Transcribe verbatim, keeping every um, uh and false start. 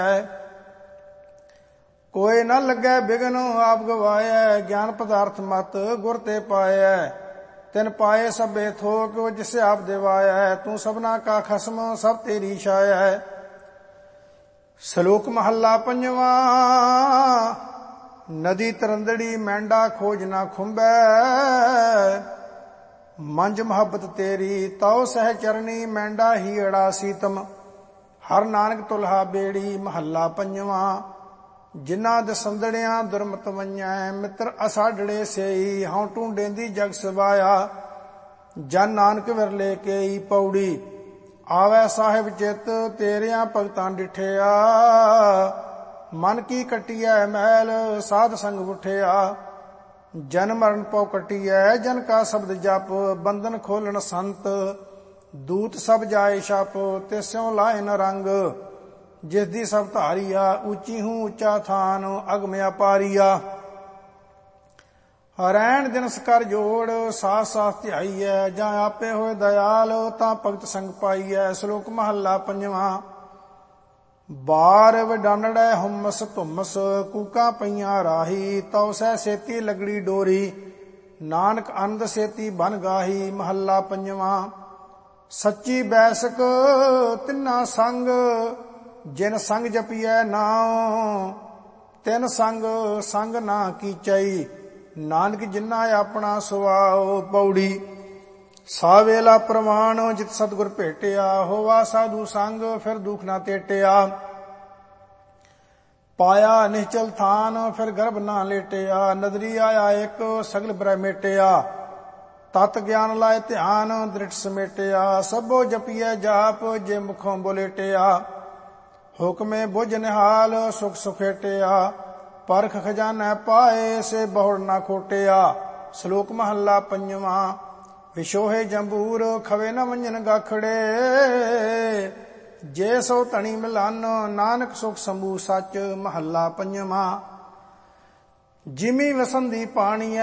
कोई न लगे बिघन आप गवाए, ज्ञान पदार्थ मत गुर ते पाए। तिन पाए सबे थोक जिसे आप दिवाया, तू सबना का खसम सब तेरी छाया। श्लोक महला पंजवा। नदी तरंदड़ी मैंडा खोज ना खुंबै, मंज मोहब्बत तेरी ताओ सह चरनी मैंडा ही अड़ा सीतम। हर नानक तुल्हा बेड़ी महला पंजवा। जिन्ना दसंदड़ियां दुरमत वंजै, मित्र असाडड़े सेई हाउ ढूंढेंदी जग सवाया। जन नानक विरले केई पौड़ी, आवे साहिब चित तेरियां भगतां डिठिया। मन की कटिया मैल साध संग उठिया, जन मरण पौ कटिया जन का शब्द जप। बंधन खोलन संत दूत सब जाए छप, तिस्यों लाए न रंग जिसदी सब धारिया। ऊंची हूं ऊंचा थान अगम अपारिया, रैन दिनस कर जोड़ साथ साथ ध्याईऐ। जां आपे होए दयाल तां भगत संग पाईऐ। श्लोक महला पंजवा। बार वडानड़ै हुमस धुमस, कूका पईयां राही तौ सह सेती लगड़ी डोरी। नानक आनंद सेती बन गाही महला पंजवा। सच्ची बैसक तिन्ना संग, जिन संग जपिए नाम। तिन संग संग ना कीचई, नानक जिन्ना अपना सुभाओ पौड़ी। सावेला प्रमाण जित सतगुर भेटिया, होवा साधु संग फिर दुख ना तेटिया। पाया निश्चल थान फिर गर्भ ना लेटिया, नदरी आया एक सगल ब्रह मेटिया। तत ज्ञान लाए ध्यान दृढ़ समेटिया, सबो जपिए जाप जे मुखों बोलेटिया। हुक्मे बुझ निहाल सुख सुखेटिया, परख खजाना पाए से बहुड़ ना खोटिया। श्लोक महला पंजवा। विशोहे जंबूर खवे न वंजन गाखड़े, जे सो धनी मिलन नानक सुख संभू सच महला पंजवा। जिमी वसंदी पानी